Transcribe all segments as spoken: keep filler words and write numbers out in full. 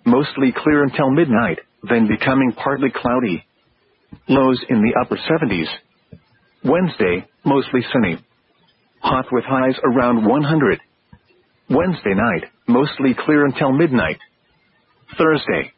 mostly clear until midnight, then becoming partly cloudy. Lows in the upper seventies. Wednesday, mostly sunny. Hot with highs around one hundred. Wednesday night, mostly clear until midnight. Thursday.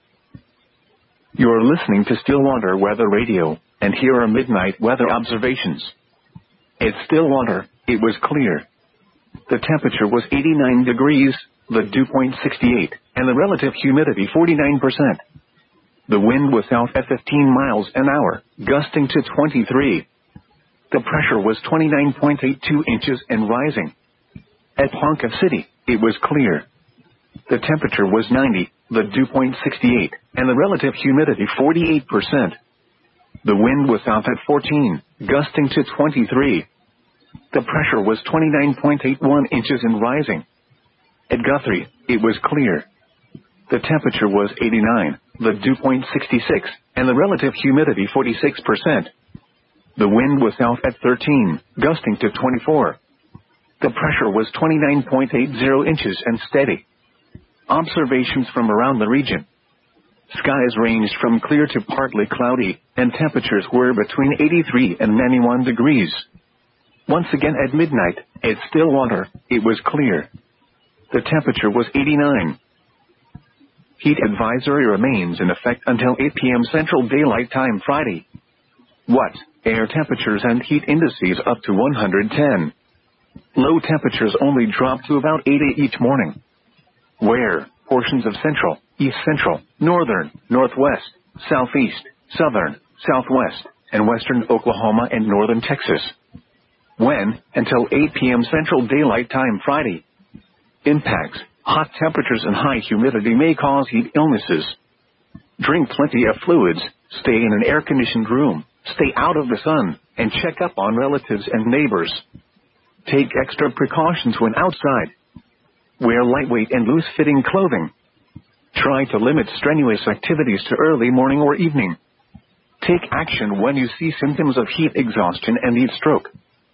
You're listening to Stillwater Weather Radio, and here are midnight weather observations. At Stillwater, it was clear. The temperature was eighty-nine degrees, the dew point sixty-eight, and the relative humidity forty-nine percent. The wind was south at fifteen miles an hour, gusting to twenty-three. The pressure was twenty-nine point eight two inches and rising. At Ponca City, it was clear. The temperature was ninety, the dew point sixty-eight, and the relative humidity forty-eight percent. The wind was south at fourteen, gusting to twenty-three. The pressure was twenty-nine point eight one inches and rising. At Guthrie, it was clear. The temperature was eighty-nine, the dew point sixty-six, and the relative humidity forty-six percent. The wind was south at thirteen, gusting to twenty-four. The pressure was twenty-nine point eight zero inches and steady. Observations from around the region. Skies ranged from clear to partly cloudy, and temperatures were between eighty-three and ninety-one degrees. Once again at midnight, at Stillwater, it was clear. The temperature was eighty-nine. Heat advisory remains in effect until eight p.m. Central Daylight Time Friday. What? Air temperatures and heat indices up to one hundred ten. Low temperatures only drop to about eighty each morning. Where? Portions of central, east central, northern, northwest, southeast, southern, southwest, and western Oklahoma and northern Texas. When? Until eight p.m. Central Daylight Time Friday. Impacts. Hot temperatures and high humidity may cause heat illnesses. Drink plenty of fluids, stay in an air-conditioned room, stay out of the sun, and check up on relatives and neighbors. Take extra precautions when outside. Wear lightweight and loose-fitting clothing. Try to limit strenuous activities to early morning or evening. Take action when you see symptoms of heat exhaustion and heat stroke.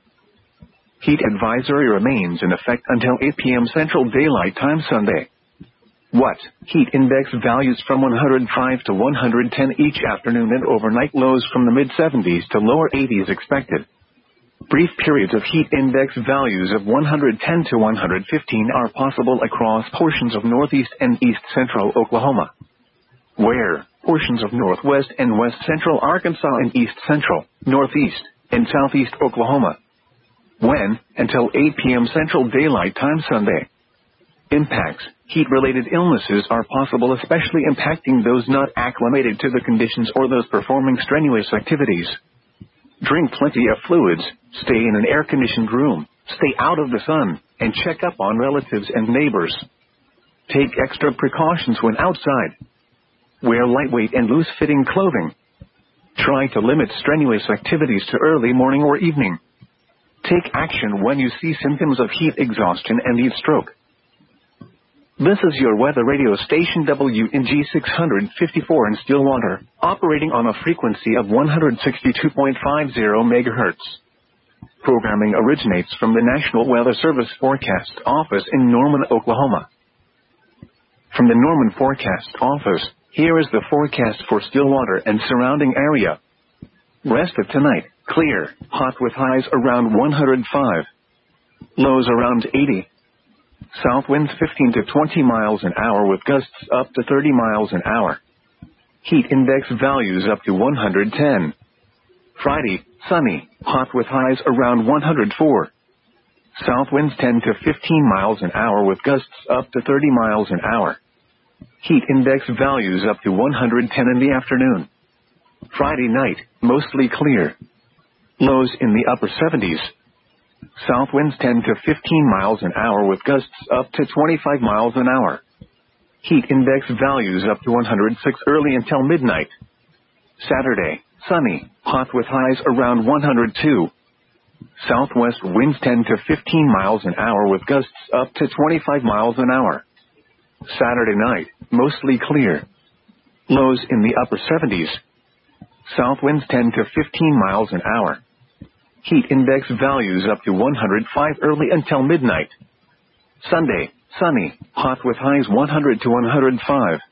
Heat advisory remains in effect until eight p.m. Central Daylight Time Sunday. What? Heat index values from one hundred five to one hundred ten each afternoon and overnight lows from the mid-seventies to lower eighties expected. Brief periods of heat index values of one hundred ten to one hundred fifteen are possible across portions of northeast and east central Oklahoma. Where? Portions of northwest and west central Arkansas and east central, northeast, and southeast Oklahoma. When? Until eight p.m. Central Daylight Time Sunday. Impacts. Heat-related illnesses are possible, especially impacting those not acclimated to the conditions or those performing strenuous activities. Drink plenty of fluids, stay in an air-conditioned room, stay out of the sun, and check up on relatives and neighbors. Take extra precautions when outside. Wear lightweight and loose-fitting clothing. Try to limit strenuous activities to early morning or evening. Take action when you see symptoms of heat exhaustion and heat stroke. This is your weather radio station W N G six fifty-four in Stillwater, operating on a frequency of one hundred sixty-two point five zero megahertz. Programming originates from the National Weather Service Forecast Office in Norman, Oklahoma. From the Norman Forecast Office, here is the forecast for Stillwater and surrounding area. Rest of tonight, clear, hot with highs around one hundred five. Lows around eighty. South winds fifteen to twenty miles an hour with gusts up to thirty miles an hour. Heat index values up to one hundred ten. Friday, sunny, hot with highs around one hundred four. South winds ten to fifteen miles an hour with gusts up to thirty miles an hour. Heat index values up to one hundred ten in the afternoon. Friday night, mostly clear. Lows in the upper seventies. South winds ten to fifteen miles an hour with gusts up to twenty-five miles an hour. Heat index values up to one hundred six early until midnight. Saturday, sunny, hot with highs around one hundred two. Southwest winds ten to fifteen miles an hour with gusts up to twenty-five miles an hour. Saturday night, mostly clear. Lows in the upper seventies. South winds ten to fifteen miles an hour. Heat index values up to one hundred five early until midnight. Sunday, sunny, hot with highs one hundred to one hundred five.